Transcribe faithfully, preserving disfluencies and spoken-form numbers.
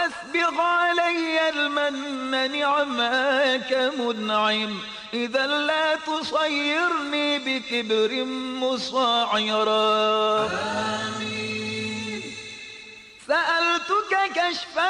وأسبغ علي المن نعماك منعم إذا لا تصيرني بكبر مصاعرا. آمين. سألتك كشف